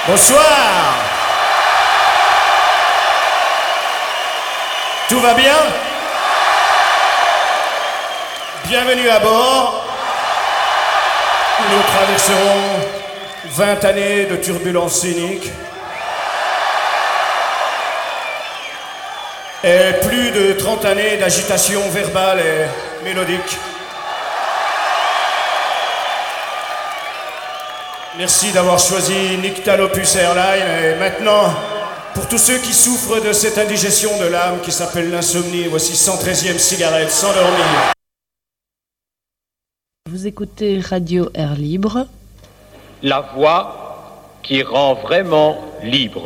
Bonsoir. Tout va bien? Bienvenue à bord. Nous traverserons 20 années de turbulences scéniques et plus de 30 années d'agitation verbale et mélodique. Merci d'avoir choisi Nyctalopus Airlines. Et maintenant, pour tous ceux qui souffrent de cette indigestion de l'âme qui s'appelle l'insomnie, voici 113e cigarette sans dormir. Vous écoutez Radio Air Libre. La voix qui rend vraiment libre.